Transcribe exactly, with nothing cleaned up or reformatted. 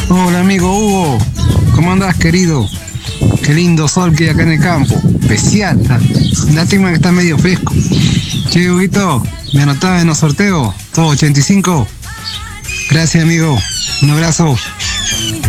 Hola amigo Hugo, ¿cómo andás querido? Qué lindo sol que hay acá en el campo, especial. ¿Ah? Lástima que está medio fresco. Che, Huguito, ¿me anotás en los sorteos? Todo ochenta y cinco. Gracias amigo, un abrazo.